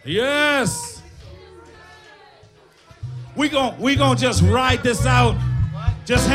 Yes. We gon' just ride this out. Just